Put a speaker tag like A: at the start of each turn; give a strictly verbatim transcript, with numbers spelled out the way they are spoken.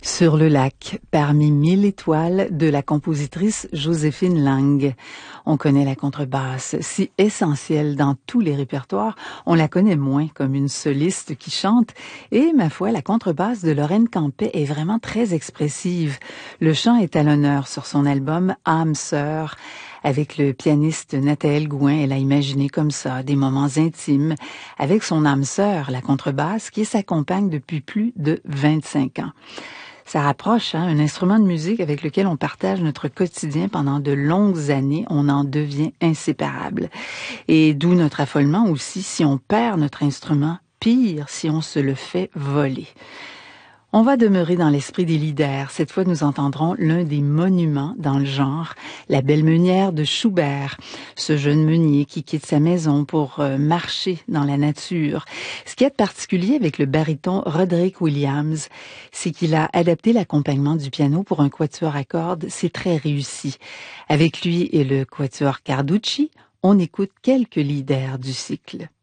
A: Sur le lac, parmi mille étoiles de la compositrice Joséphine Lang. On connaît la contrebasse, si essentielle dans tous les répertoires, on la connaît moins comme une soliste qui chante. Et ma foi, la contrebasse de Lorraine Campet est vraiment très expressive. Le chant est à l'honneur sur son album Âme sœur. Avec le pianiste Nathaël Gouin, elle a imaginé comme ça des moments intimes avec son âme sœur, la contrebasse, qui s'accompagne depuis plus de vingt-cinq ans. Ça rapproche, hein, un instrument de musique avec lequel on partage notre quotidien pendant de longues années. On en devient inséparable. Et d'où notre affolement aussi si on perd notre instrument, pire si on se le fait voler. On va demeurer dans l'esprit des leaders. Cette fois, nous entendrons l'un des monuments dans le genre, la Belle Meunière de Schubert, ce jeune meunier qui quitte sa maison pour euh, marcher dans la nature. Ce qui est particulier avec le baryton Roderick Williams, c'est qu'il a adapté l'accompagnement du piano pour un quatuor à cordes. C'est très réussi. Avec lui et le quatuor Carducci, on écoute quelques leaders du cycle.